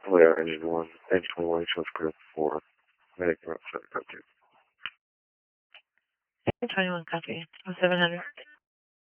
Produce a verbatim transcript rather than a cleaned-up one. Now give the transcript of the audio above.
Leo Engine one, Engine twenty-one, shows group four, medic route seven, copy. twenty-one, copy. seven hundred.